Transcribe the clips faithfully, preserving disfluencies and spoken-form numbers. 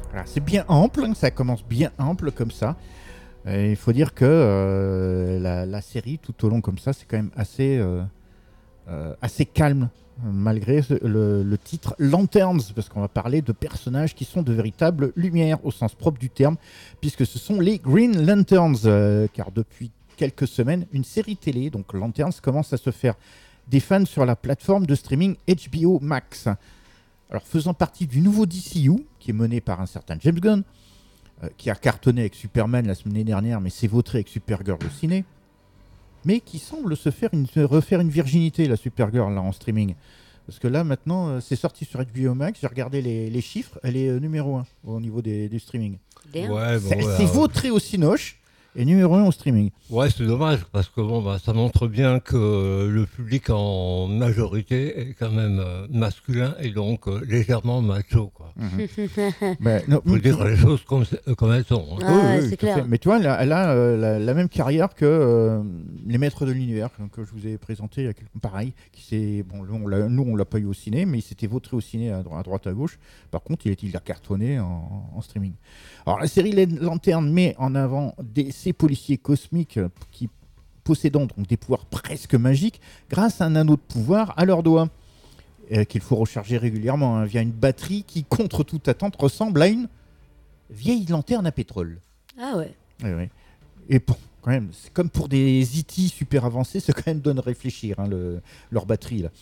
Voilà, c'est bien ample, hein, ça commence bien ample comme ça. Et il faut dire que euh, la, la série, tout au long comme ça, c'est quand même assez, euh, euh, assez calme, malgré le, le titre Lanterns, parce qu'on va parler de personnages qui sont de véritables lumières, au sens propre du terme, puisque ce sont les Green Lanterns, euh, car depuis quelques semaines, une série télé, donc Lanterns, commence à se faire des fans sur la plateforme de streaming H B O Max. Alors, faisant partie du nouveau D C U, qui est mené par un certain James Gunn, euh, qui a cartonné avec Superman la semaine dernière, mais s'est vautré avec Supergirl au ciné, mais qui semble se faire une, se refaire une virginité, la Supergirl, là, en streaming. Parce que là, maintenant, euh, c'est sorti sur H B O Max, j'ai regardé les, les chiffres, elle est euh, numéro un au niveau des, du streaming. Ouais, bon, c'est, ouais, c'est euh, vautré au Cinoche, et numéro un au streaming. ouais, c'est dommage parce que bon, bah, ça montre bien que le public en majorité est quand même euh, masculin et donc euh, légèrement macho, quoi. Ben, non, Faut mm, dire les choses comme, c'est- comme elles sont. hein. Ah ouais, c'est tout à clair. fait. Mais tu vois, elle a, elle a, euh, la, la même carrière que euh, les Maîtres de l'Univers que, que je vous ai présenté il y a quelques pareil. Qui s'est, bon, nous, on l'a, nous, on l'a pas eu au ciné, mais il s'était vautré au ciné à, dro- à droite à gauche. Par contre, il, est- il a cartonné en, en streaming. Alors, la série Les Lanternes met en avant des, ces policiers cosmiques euh, qui possédant donc des pouvoirs presque magiques grâce à un anneau de pouvoir à leurs doigts. Euh, qu'il faut recharger régulièrement hein, via une batterie qui, contre toute attente, ressemble à une vieille lanterne à pétrole. Ah ouais. Ouais, ouais. Et bon, quand même, c'est comme pour des E T super avancés, ça quand même donne à réfléchir, hein, le, leur batterie. Là.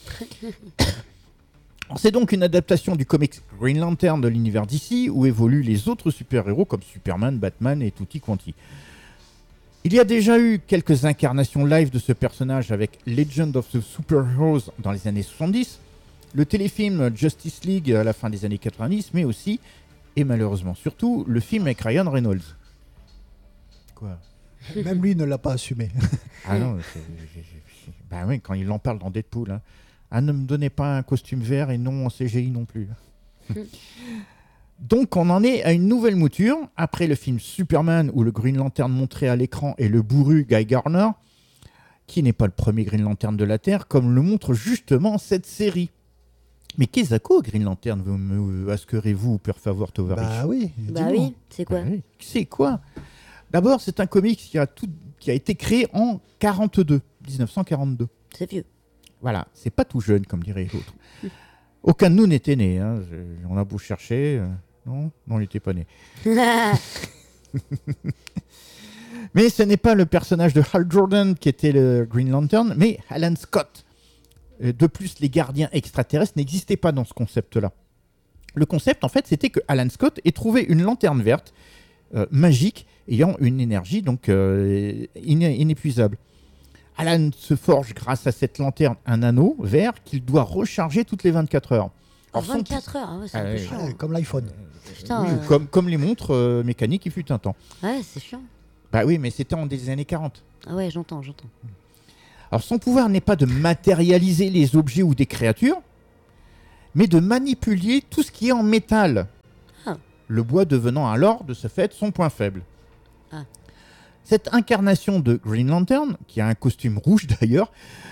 Alors, c'est donc une adaptation du comics Green Lantern de l'univers D C, où évoluent les autres super-héros comme Superman, Batman et tutti quanti. Il y a déjà eu quelques incarnations live de ce personnage avec Legend of the Superheroes dans les années soixante-dix, le téléfilm Justice League à la fin des années quatre-vingt-dix, mais aussi, et malheureusement surtout, le film avec Ryan Reynolds. Quoi ? Même lui ne l'a pas assumé. Ah non, c'est, c'est, c'est- bah oui, quand il en parle dans Deadpool. Hein. Ah, ne me donnez pas un costume vert et non en C G I non plus. Donc on en est à une nouvelle mouture, après le film Superman où le Green Lantern montré à l'écran est le bourru Guy Gardner, qui n'est pas le premier Green Lantern de la Terre, comme le montre justement cette série. Mais qu'est-ce à quoi Green Lantern, vous me asquerez-vous, per favor Tovarich ? Bah oui. Bah dis-moi. oui, c'est quoi? Ah oui. C'est quoi ? D'abord, c'est un comics qui a, tout, qui a été créé en quarante-deux, dix-neuf cent quarante-deux. C'est vieux. Voilà, c'est pas tout jeune, comme dirait l'autre. Aucun de nous n'était né. Hein. Je- On a beau chercher. euh, non, non, il n'était pas né. Mais ce n'est pas le personnage de Hal Jordan qui était le Green Lantern, mais Alan Scott. Euh, De plus, les gardiens extraterrestres n'existaient pas dans ce concept-là. Le concept, en fait, c'était que Alan Scott ait trouvé une lanterne verte euh, magique ayant une énergie donc euh, iné- inépuisable. Alan se forge grâce à cette lanterne un anneau vert qu'il doit recharger toutes les vingt-quatre heures. En Alors, son- vingt-quatre heures, ah ouais, c'est Ah un peu ouais. chiant. Ouais, comme l'iPhone. Putain, Oui, euh, comme, comme les montres euh, mécaniques, il fut un temps. ouais, c'est chiant. Bah oui, mais c'était en des années quarante. Ah ouais, j'entends, j'entends. Alors son pouvoir n'est pas de matérialiser les objets ou des créatures, mais de manipuler tout ce qui est en métal. Ah. Le bois devenant alors, de ce fait, son point faible. Ah. Cette incarnation de Green Lantern, qui a un costume rouge d'ailleurs,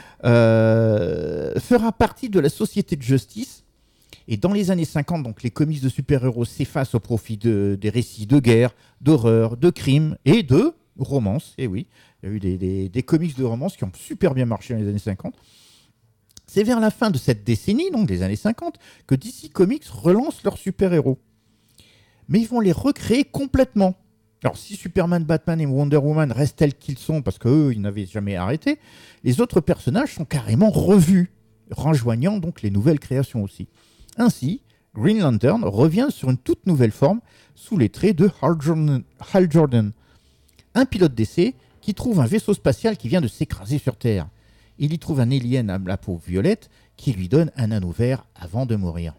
euh, fera partie de la Société de Justice. Et dans les années cinquante, donc, les comics de super-héros s'effacent au profit de, des récits de guerre, d'horreur, de crimes et de romance. Et oui, il y a eu des, des, des comics de romance qui ont super bien marché dans les années cinquante. C'est vers la fin de cette décennie, donc des années cinquante, que D C Comics relance leurs super-héros. Mais ils vont les recréer complètement. Alors si Superman, Batman et Wonder Woman restent tels qu'ils sont, parce qu'eux, ils n'avaient jamais arrêté, les autres personnages sont carrément revus, rejoignant donc les nouvelles créations aussi. Ainsi, Green Lantern revient sur une toute nouvelle forme sous les traits de Hal Jordan, Hal Jordan, un pilote d'essai qui trouve un vaisseau spatial qui vient de s'écraser sur Terre. Il y trouve un alien à la peau violette qui lui donne un anneau vert avant de mourir.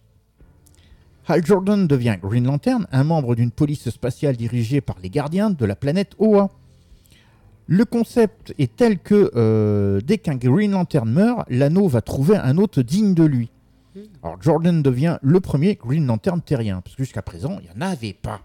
Hal Jordan devient Green Lantern, un membre d'une police spatiale dirigée par les gardiens de la planète Oa. Le concept est tel que euh, dès qu'un Green Lantern meurt, l'anneau va trouver un hôte digne de lui. Alors Jordan devient le premier Green Lantern terrien, parce que jusqu'à présent, il n'y en avait pas.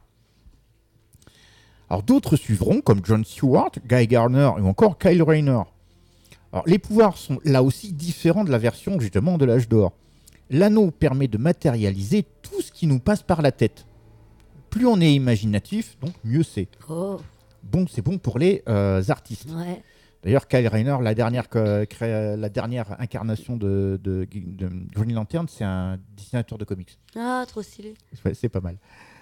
Alors d'autres suivront, comme John Stewart, Guy Gardner ou encore Kyle Rayner. Alors les pouvoirs sont là aussi différents de la version justement de l'âge d'or. L'anneau permet de matérialiser tout ce qui nous passe par la tête. plus on est imaginatif, donc mieux c'est. Oh, Bon, c'est bon pour les euh, artistes. ouais. D'ailleurs, Kyle Rayner, la dernière, que- cré- la dernière incarnation de, de- de Green Lantern, c'est un dessinateur de comics. Ah, trop stylé. Ouais, c'est pas mal.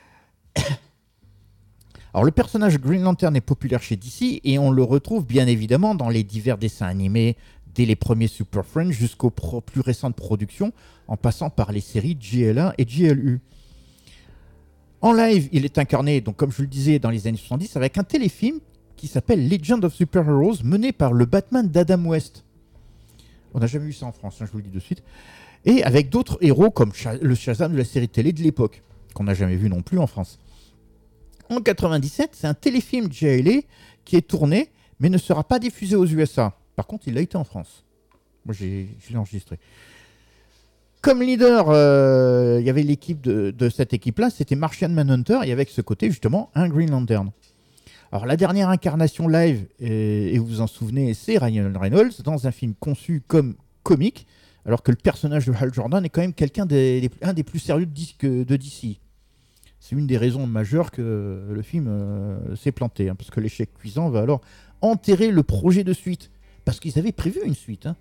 Alors, le personnage Green Lantern est populaire chez D C et on le retrouve bien évidemment dans les divers dessins animés, dès les premiers Super Friends jusqu'aux pro- plus récentes productions, en passant par les séries J L un et J L U. En live, il est incarné, donc comme je le disais, dans les années soixante-dix, avec un téléfilm qui s'appelle Legend of Super Heroes, mené par le Batman d'Adam West. On n'a jamais vu ça en France, hein, je vous le dis de suite. Et avec d'autres héros comme Sha- le Shazam de la série télé de l'époque, qu'on n'a jamais vu non plus en France. En quatre-vingt-dix-sept, c'est un téléfilm J L A qui est tourné, mais ne sera pas diffusé aux U S A. Par contre, il l'a été en France. Moi, j'ai, je l'ai enregistré. Comme leader, euh, il y avait l'équipe de, de cette équipe-là, c'était Martian Manhunter, et avec ce côté, justement, un Green Lantern. Alors, la dernière incarnation live, et, et vous vous en souvenez, c'est Ryan Reynolds, dans un film conçu comme comique, alors que le personnage de Hal Jordan est quand même quelqu'un des, des- un des plus sérieux de, dis- que- de D C. C'est une des raisons majeures que le film euh, s'est planté, hein, parce que l'échec cuisant va alors enterrer le projet de suite. Parce qu'ils avaient prévu une suite. Hein.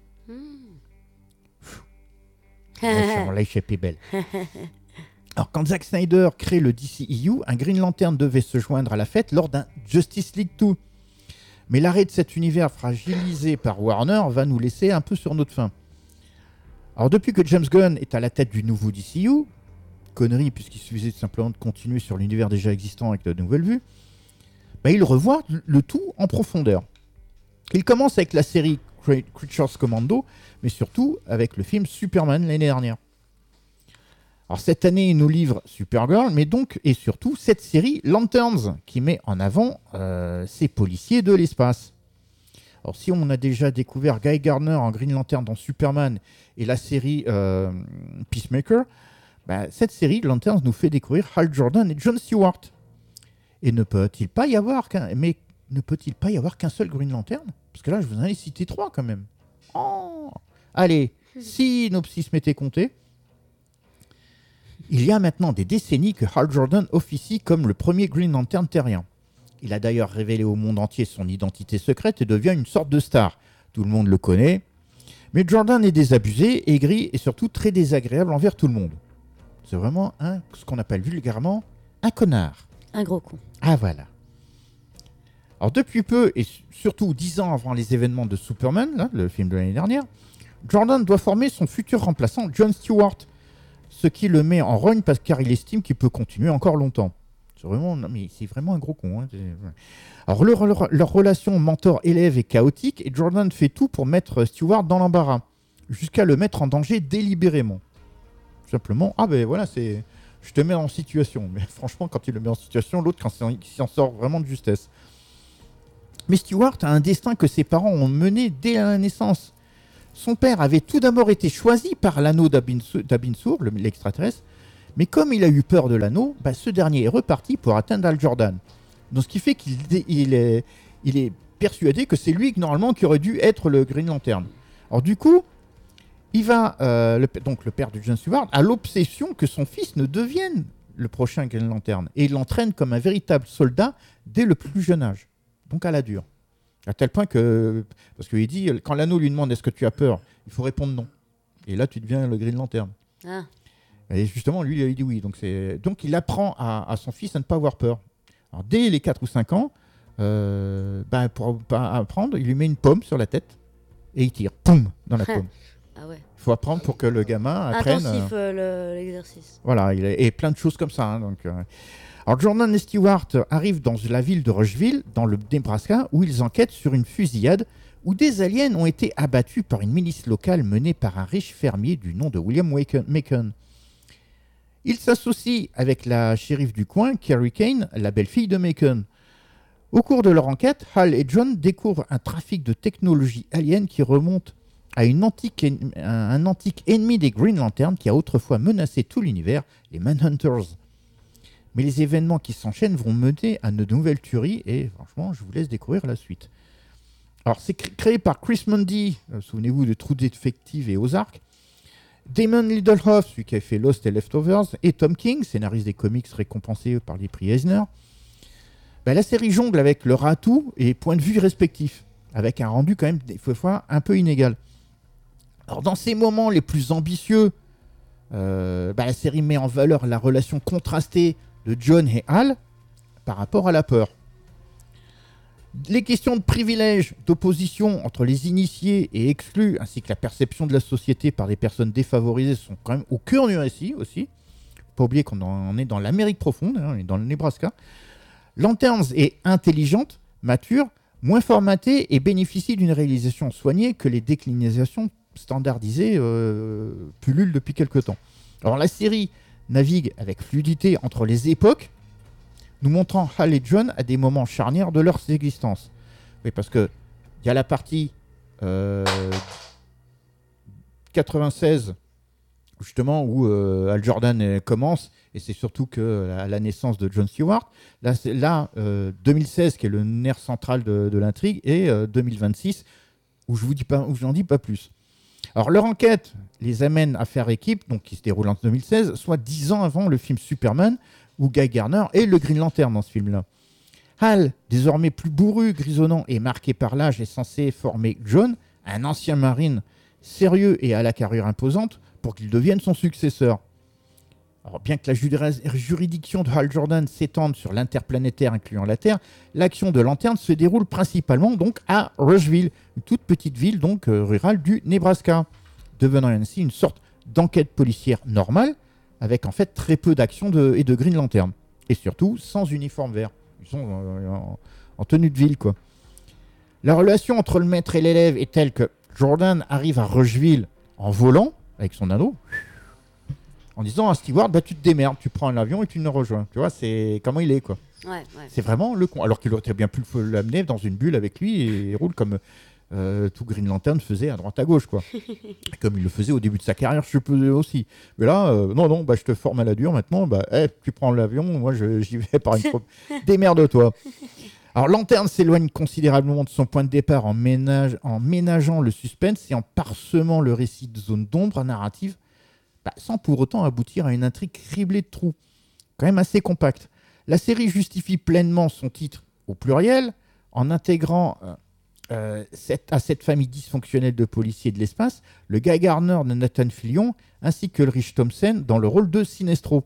Ouais, on l'a échappé belle. Alors, quand Zack Snyder crée le D C E U, un Green Lantern devait se joindre à la fête lors d'un Justice League deux. Mais l'arrêt de cet univers fragilisé par Warner va nous laisser un peu sur notre faim. Alors, depuis que James Gunn est à la tête du nouveau D C E U, connerie puisqu'il suffisait simplement de continuer sur l'univers déjà existant avec de nouvelles vues, bah, il revoit le tout en profondeur. Il commence avec la série Creatures Commando, mais surtout avec le film Superman l'année dernière. Alors cette année, il nous livre Supergirl, mais donc et surtout cette série Lanterns, qui met en avant euh, ces policiers de l'espace. Alors si on a déjà découvert Guy Gardner en Green Lantern dans Superman et la série euh, Peacemaker, bah, cette série Lanterns nous fait découvrir Hal Jordan et John Stewart. Et ne peut-il pas y avoir qu'un, mais ne peut-il pas y avoir qu'un seul Green Lantern ? Parce que là, je vous en ai cité trois quand même. Oh Allez, synopsis m'était compté. Il y a maintenant des décennies que Hal Jordan officie comme le premier Green Lantern terrien. Il a d'ailleurs révélé au monde entier son identité secrète et devient une sorte de star. Tout le monde le connaît. Mais Jordan est désabusé, aigri et surtout très désagréable envers tout le monde. C'est vraiment un, ce qu'on appelle vulgairement un connard. Un gros con. Ah voilà. Alors depuis peu, et surtout dix ans avant les événements de Superman, là, le film de l'année dernière, Jordan doit former son futur remplaçant John Stewart, ce qui le met en rogne parce car il estime qu'il peut continuer encore longtemps. C'est vraiment, non, mais c'est vraiment un gros con. Hein. Alors leur, leur, leur relation mentor-élève est chaotique et Jordan fait tout pour mettre Stewart dans l'embarras, jusqu'à le mettre en danger délibérément. Simplement, ah ben voilà, c'est, je te mets en situation. Mais franchement, quand il le met en situation, l'autre, quand il s'en sort vraiment de justesse. Mais Stewart a un destin que ses parents ont mené dès la naissance. Son père avait tout d'abord été choisi par l'anneau d'Abinsur, l'extraterrestre, mais comme il a eu peur de l'anneau, bah, ce dernier est reparti pour atteindre Hal Jordan. Donc ce qui fait qu'il il est, il est persuadé que c'est lui normalement qui aurait dû être le Green Lantern. Alors du coup, il va, euh, le, donc le père de John Stewart, a l'obsession que son fils ne devienne le prochain Green Lantern, et il l'entraîne comme un véritable soldat dès le plus jeune âge. Donc à la dure. À tel point que, parce qu'il dit, quand l'anneau lui demande est-ce que tu as peur, il faut répondre non. Et là, tu deviens le Green Lantern. Ah. Et justement, lui, il dit oui. Donc, c'est... donc il apprend à, à son fils à ne pas avoir peur. Alors, dès les quatre ou cinq ans, euh, bah, pour pas apprendre, il lui met une pomme sur la tête et il tire, poum, dans la pomme. Ah ouais. Il faut apprendre pour que le gamin apprenne. Intensif euh, euh, le- l'exercice. Voilà, il a, et plein de choses comme ça. Hein, donc, euh. Alors Jordan et Stewart arrivent dans la ville de Rushville, dans le Nebraska, où ils enquêtent sur une fusillade où des aliens ont été abattus par une milice locale menée par un riche fermier du nom de William Waken- Macon. Ils s'associent avec la shérif du coin, Carrie Kane, la belle-fille de Macon. Au cours de leur enquête, Hal et John découvrent un trafic de technologie alien qui remonte à une antique, un, un antique ennemi des Green Lantern qui a autrefois menacé tout l'univers, les Manhunters. Mais les événements qui s'enchaînent vont mener à de nouvelles tueries et franchement, je vous laisse découvrir la suite. Alors, c'est cré- créé par Chris Mundy, euh, souvenez-vous de True Detective et Ozark, Damon Lindelof, celui qui a fait Lost et Leftovers, et Tom King, scénariste des comics récompensé par les prix Eisner. Ben, la série jongle avec leur atout et point de vue respectifs, avec un rendu quand même des fois un peu inégal. Alors dans ces moments les plus ambitieux, euh, ben, la série met en valeur la relation contrastée de John et Hal par rapport à la peur. Les questions de privilèges, d'opposition entre les initiés et exclus, ainsi que la perception de la société par des personnes défavorisées sont quand même au cœur du récit aussi. Faut pas oublier qu'on en est dans l'Amérique profonde, hein, on est dans le Nebraska. Lanterns est intelligente, mature, moins formatée et bénéficie d'une réalisation soignée que les déclinaisons standardisées euh, pullulent depuis quelque temps. Alors la série navigue avec fluidité entre les époques, nous montrant Hal et John à des moments charnières de leur existence. Oui, parce que il y a la partie euh, quatre-vingt-seize, justement, où euh, Hal Jordan euh, commence, et c'est surtout que à la naissance de John Stewart. Là, c'est, là euh, deux mille seize, qui est le nerf central de, de l'intrigue, et euh, deux mille vingt-six, où je vous dis pas, où je n'en dis pas plus. Alors, leur enquête les amène à faire équipe, donc qui se déroule en deux mille seize, soit dix ans avant le film Superman, où Guy Gardner est le Green Lantern dans ce film-là. Hal, désormais plus bourru, grisonnant et marqué par l'âge, est censé former John, un ancien marine sérieux et à la carrure imposante, pour qu'il devienne son successeur. Alors, bien que la juridiction de Hal Jordan s'étende sur l'interplanétaire incluant la Terre, l'action de Lanterne se déroule principalement donc à Rushville, une toute petite ville donc euh, rurale du Nebraska, devenant ainsi une sorte d'enquête policière normale, avec en fait très peu d'action de, et de Green Lantern. Et surtout, sans uniforme vert. Ils sont euh, en, en tenue de ville, quoi. La relation entre le maître et l'élève est telle que Jordan arrive à Rushville en volant, avec son anneau, en disant à Stewart, bah, tu te démerdes, tu prends l'avion et tu nous rejoins. Tu vois, c'est comment il est, quoi. Ouais, ouais. C'est vraiment le con. Alors qu'il aurait bien pu l'amener dans une bulle avec lui et il roule comme euh, tout Green Lantern faisait à droite à gauche, quoi. Comme il le faisait au début de sa carrière, je suppose aussi. Mais là, euh, non, non, bah, je te forme à la dure maintenant. Bah, hey, tu prends l'avion, moi je, j'y vais par une pro... Démerde-toi. Alors, Lanterne s'éloigne considérablement de son point de départ en, ménage, en ménageant le suspense et en parsemant le récit de zones d'ombre narrative, bah, sans pour autant aboutir à une intrigue criblée de trous, quand même assez compacte. La série justifie pleinement son titre au pluriel en intégrant euh, euh, cette, à cette famille dysfonctionnelle de policiers de l'espace le Guy Gardner de Nathan Fillion ainsi que le Rich Thompson dans le rôle de Sinestro.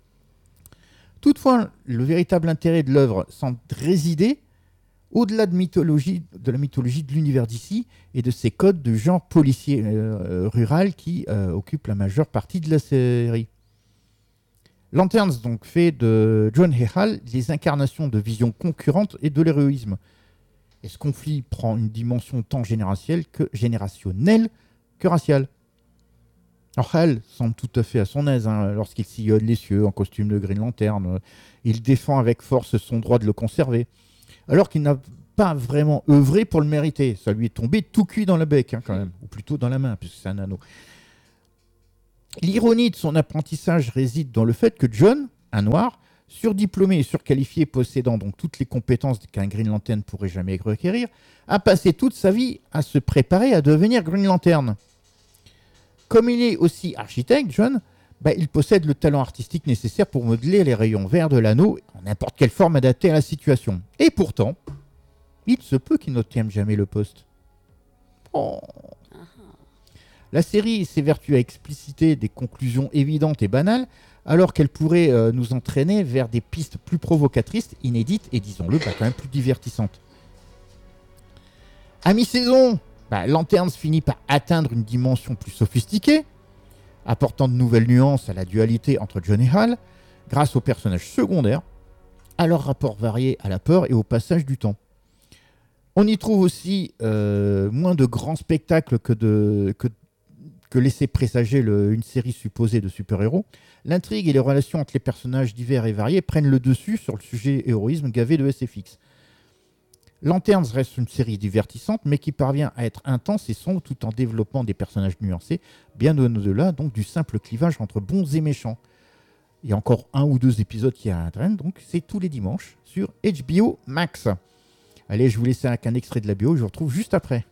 Toutefois, le véritable intérêt de l'œuvre semble résider au-delà de, mythologie, de la mythologie de l'univers d'ici et de ses codes de genre policier euh, rural qui euh, occupent la majeure partie de la série. Lanterns donc fait de John et Hal les incarnations de visions concurrentes et de l'héroïsme. Et ce conflit prend une dimension tant générationnelle que, générationnelle que raciale. Alors Hal semble tout à fait à son aise hein, lorsqu'il sillonne les cieux en costume de Green Lantern. Il défend avec force son droit de le conserver, alors qu'il n'a pas vraiment œuvré pour le mériter. Ça lui est tombé tout cuit dans le bec, hein, quand même, ou plutôt dans la main, puisque c'est un anneau. L'ironie de son apprentissage réside dans le fait que John, un noir, surdiplômé et surqualifié, possédant donc toutes les compétences qu'un Green Lantern pourrait jamais requérir, a passé toute sa vie à se préparer à devenir Green Lantern. Comme il est aussi architecte, John, bah, il possède le talent artistique nécessaire pour modeler les rayons verts de l'anneau en n'importe quelle forme adaptée à la situation. Et pourtant, il se peut qu'il n'obtienne jamais le poste. Oh. La série s'évertue à expliciter des conclusions évidentes et banales, alors qu'elle pourrait euh, nous entraîner vers des pistes plus provocatrices, inédites et, disons-le, bah, quand même plus divertissantes. À mi-saison, bah, Lanterns finit par atteindre une dimension plus sophistiquée, apportant de nouvelles nuances à la dualité entre John et Hal, grâce aux personnages secondaires, à leur rapport varié à la peur et au passage du temps. On y trouve aussi euh, moins de grands spectacles que, de, que, que laissait présager le, une série supposée de super-héros. L'intrigue et les relations entre les personnages divers et variés prennent le dessus sur le sujet héroïsme gavé de S F X. Lanterns reste une série divertissante, mais qui parvient à être intense et sombre tout en développant des personnages nuancés, bien au-delà donc du simple clivage entre bons et méchants. Il y a encore un ou deux épisodes qui traînent, donc c'est tous les dimanches sur H B O Max. Allez, je vous laisse avec un extrait de la bio, je vous retrouve juste après.